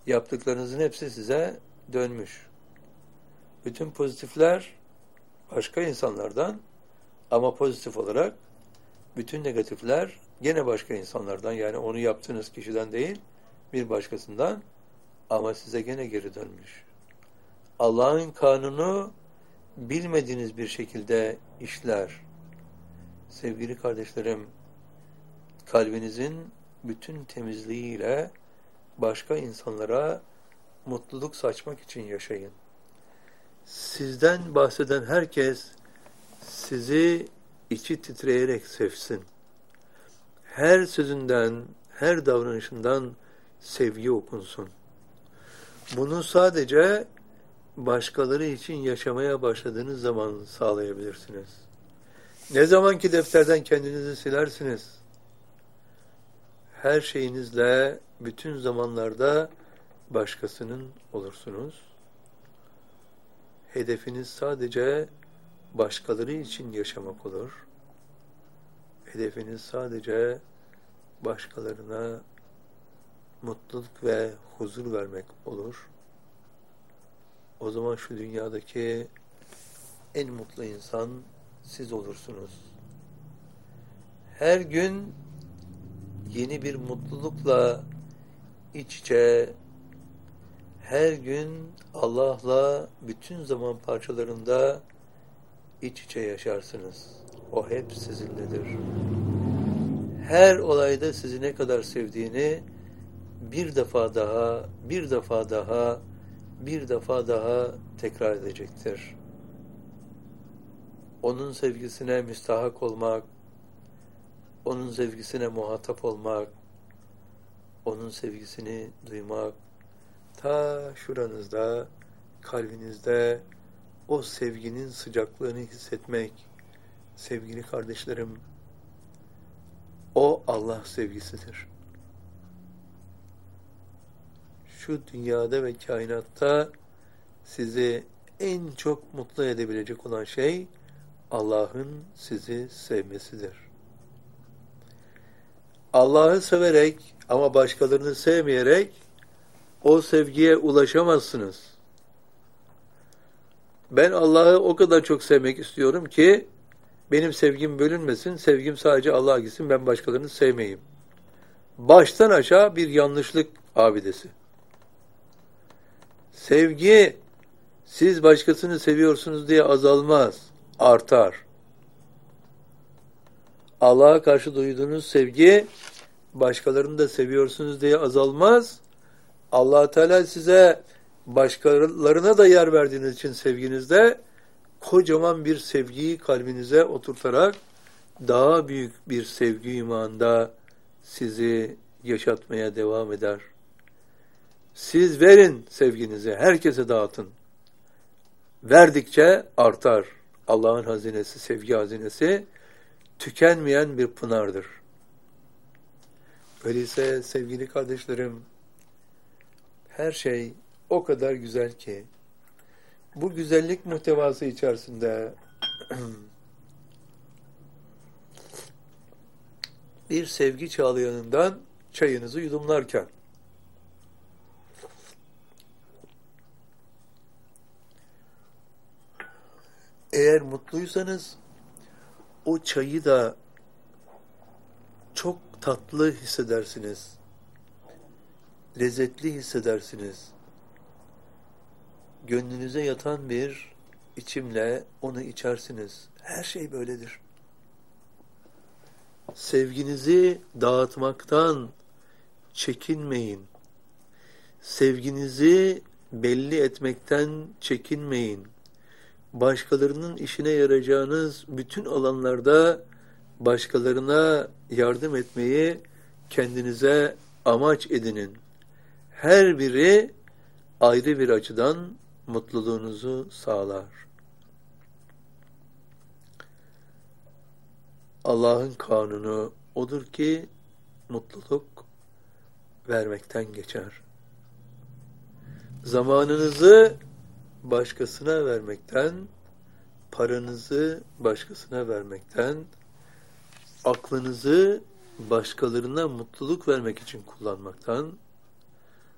Yaptıklarınızın hepsi size dönmüş. Bütün pozitifler başka insanlardan ama pozitif olarak bütün negatifler gene başka insanlardan, yani onu yaptığınız kişiden değil bir başkasından ama size gene geri dönmüş. Allah'ın kanunu bilmediğiniz bir şekilde işler. Sevgili kardeşlerim, kalbinizin bütün temizliğiyle başka insanlara mutluluk saçmak için yaşayın. Sizden bahseden herkes sizi içi titreyerek sevsin. Her sözünden, her davranışından sevgi okunsun. Bunu sadece başkaları için yaşamaya başladığınız zaman sağlayabilirsiniz. Ne zaman ki defterden kendinizi silersiniz, her şeyinizle bütün zamanlarda başkasının olursunuz. Hedefiniz sadece başkaları için yaşamak olur. Hedefiniz sadece başkalarına mutluluk ve huzur vermek olur. O zaman şu dünyadaki en mutlu insan siz olursunuz. Her gün yeni bir mutlulukla iç içe, her gün Allah'la bütün zaman parçalarında iç içe yaşarsınız. O hep sizinledir. Her olayda sizi ne kadar sevdiğini bir defa daha tekrar edecektir. Onun sevgisine müstahak olmak, onun sevgisine muhatap olmak, onun sevgisini duymak, ta şuranızda, kalbinizde o sevginin sıcaklığını hissetmek, sevgili kardeşlerim, o Allah sevgisidir. Şu dünyada ve kainatta sizi en çok mutlu edebilecek olan şey Allah'ın sizi sevmesidir. Allah'ı severek ama başkalarını sevmeyerek o sevgiye ulaşamazsınız. Ben Allah'ı o kadar çok sevmek istiyorum ki benim sevgim bölünmesin, sevgim sadece Allah'a gitsin, ben başkalarını sevmeyeyim. Baştan aşağı bir yanlışlık abidesi. Sevgi, siz başkasını seviyorsunuz diye azalmaz, artar. Allah'a karşı duyduğunuz sevgi, başkalarını da seviyorsunuz diye azalmaz. Allah Teala size başkalarına da yer verdiğiniz için sevginizde kocaman bir sevgiyi kalbinize oturtarak daha büyük bir sevgi imanda sizi yaşatmaya devam eder. Siz verin sevginizi, herkese dağıtın. Verdikçe artar. Allah'ın hazinesi, sevgi hazinesi tükenmeyen bir pınardır. Öyleyse sevgili kardeşlerim, her şey o kadar güzel ki, bu güzellik muhtevası içerisinde bir sevgi çağlayanından çayınızı yudumlarken, eğer mutluysanız o çayı da çok tatlı hissedersiniz. Lezzetli hissedersiniz. Gönlünüze yatan bir içimle onu içersiniz. Her şey böyledir. Sevginizi dağıtmaktan çekinmeyin. Sevginizi belli etmekten çekinmeyin. Başkalarının işine yarayacağınız bütün alanlarda başkalarına yardım etmeyi kendinize amaç edinin. Her biri ayrı bir açıdan mutluluğunuzu sağlar. Allah'ın kanunu odur ki mutluluk vermekten geçer. Zamanınızı başkasına vermekten, paranızı başkasına vermekten, aklınızı başkalarına mutluluk vermek için kullanmaktan,